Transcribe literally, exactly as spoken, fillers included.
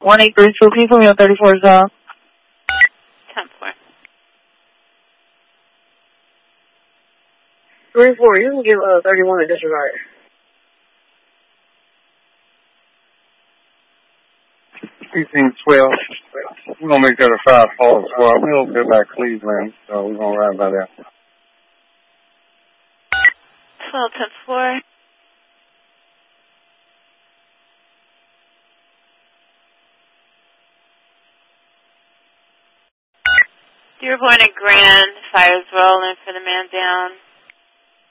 one eight three two, can you put me on thirty-four zone? ten four. three four, you can give uh, thirty-one a disregard. Eighteen twelve. We're gonna make that a five false squad. We don't get by Cleveland, so we're gonna ride by there. Twelve ten four. Dearborn and Grand, fires rolling for the man down.